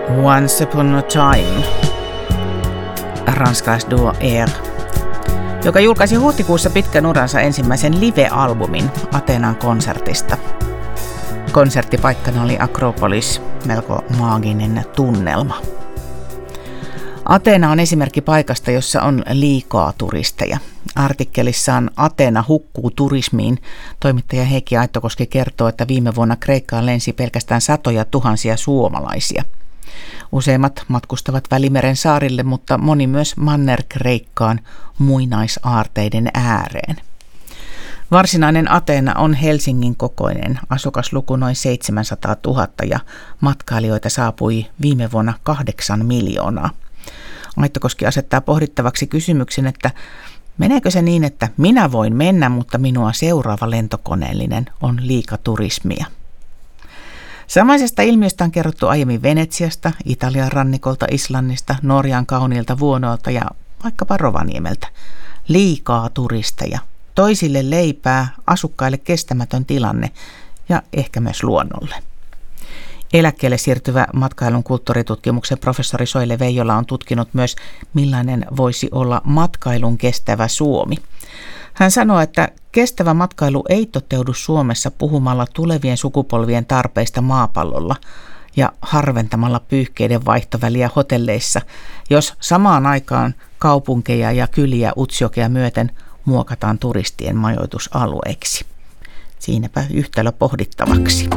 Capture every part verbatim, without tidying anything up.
Once Upon a Time, ranskalaisduo Air, joka julkaisi huhtikuussa pitkän uransa ensimmäisen live-albumin Ateenan konsertista. Konserttipaikkana oli Akropolis, melko maaginen tunnelma. Ateena on esimerkki paikasta, jossa on liikaa turisteja. Artikkelissaan Ateena hukkuu turismiin toimittaja Heikki Aittokoski kertoo, että viime vuonna Kreikkaan lensi pelkästään satoja tuhansia suomalaisia. Useimmat matkustavat Välimeren saarille, mutta moni myös Manner-Kreikkaan muinaisaarteiden ääreen. Varsinainen Ateena on Helsingin kokoinen, asukasluku noin seitsemänsataatuhatta ja matkailijoita saapui viime vuonna kahdeksan miljoonaa. Aittokoski asettaa pohdittavaksi kysymyksen, että meneekö se niin, että minä voin mennä, mutta minua seuraava lentokoneellinen on liikaturismia. Samaisesta ilmiöstä on kerrottu aiemmin Venetsiasta, Italian rannikolta, Islannista, Norjan kauniilta Vuonolta ja vaikkapa Rovaniemeltä. Liikaa turisteja, toisille leipää, asukkaille kestämätön tilanne ja ehkä myös luonnolle. Eläkkeelle siirtyvä matkailun kulttuuritutkimuksen professori Soile Veijola on tutkinut myös, millainen voisi olla matkailun kestävä Suomi. Hän sanoo, että kestävä matkailu ei toteudu Suomessa puhumalla tulevien sukupolvien tarpeista maapallolla ja harventamalla pyyhkeiden vaihtoväliä hotelleissa, jos samaan aikaan kaupunkeja ja kyliä Utsjokea myöten muokataan turistien majoitusalueiksi. Siinäpä yhtälö pohdittavaksi.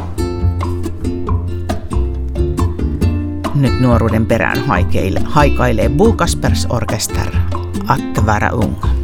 Nyt nuoruuden perään haikailee Bo Kaspers Orkester, Att vara ung.